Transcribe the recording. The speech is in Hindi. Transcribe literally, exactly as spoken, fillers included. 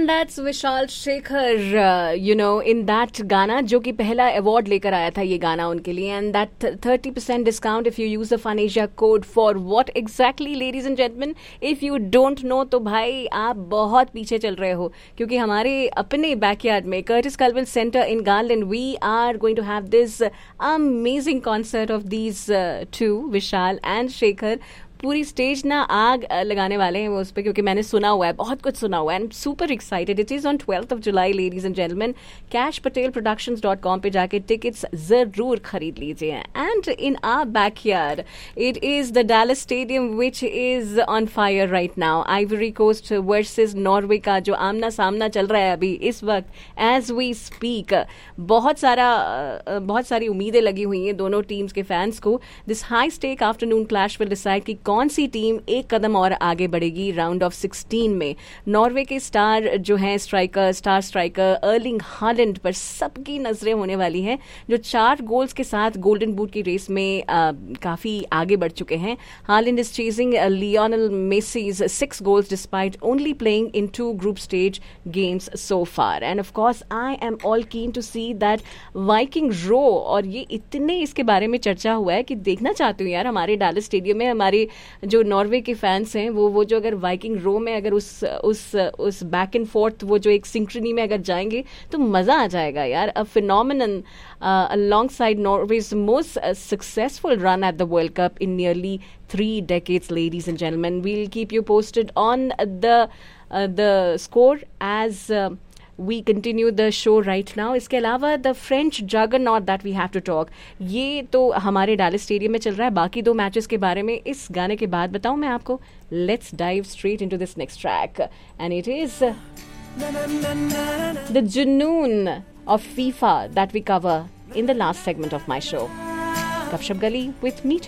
that's Vishal Shekhar, uh, you know, in that गाना जो कि पहला अवार्ड लेकर आया था ये गाना उनके लिए, and that thirty percent discount if you use the FunAsia code for what exactly, ladies and gentlemen, if you don't know तो भाई आप बहुत पीछे चल रहे हो, क्योंकि हमारे अपने बैकयार्ड में Curtis Culwell Center in Garland we are going to have this amazing concert of these uh, two, Vishal and Shekhar. पूरी स्टेज ना आग लगाने वाले हैं वो उस पर, क्योंकि मैंने सुना हुआ है, बहुत कुछ सुना हुआ है. I am super excited. It is on twelfth of July, ladies and gentleman. Cash Patel productions dot com पे जाके टिकट्स ज़रूर खरीद लीजिए. And in our backyard it is the Dallas stadium which is on fire right now. Ivory coast versus Norway का जो आमना सामना चल रहा है अभी इस वक्त एज वी स्पीक. बहुत सारा बहुत सारी उम्मीदें लगी हुई हैं दोनों टीम्स के फैंस को. This high stake afternoon clash will decide कि कौन सी टीम एक कदम और आगे बढ़ेगी राउंड ऑफ सिक्सटीन में. नॉर्वे के स्टार जो हैं striker star striker Erling Haaland पर सबकी नजरें होने वाली हैं, जो चार गोल्स के साथ गोल्डन बूट की रेस में आ, काफी आगे बढ़ चुके हैं. Holland is chasing Lionel Messi's six goals despite only playing in to group stage games so far. End of course I am all keen to see that Viking रो. और ये इतने इसके बारे में चर्चा हुआ है कि देखना चाहती हूँ यार हमारे डैलस स्टेडियम में हमारे जो नॉर्वे के फैंस हैं वो वो जो अगर वाइकिंग रो में अगर उस उस उस बैक एंड फोर्थ वो जो एक सिंक्रोनी में अगर जाएंगे तो मजा आ जाएगा यार. अ phenomenon alongside Norway's most uh, successful run at the World Cup in nearly three decades, ladies and gentlemen. We'll keep you posted on the uh, the score as uh, we continue the show right now. इसके अलावा the French juggernaut that we have to talk, ये तो हमारे डैलस स्टेडियम में चल रहा है. बाकी दो मैचेस के बारे में इस गाने के बाद बताऊं मैं आपको. Let's dive straight into this next track and it is the Junoon of FIFA that we cover in the last segment of my show. Gupshup Gali with me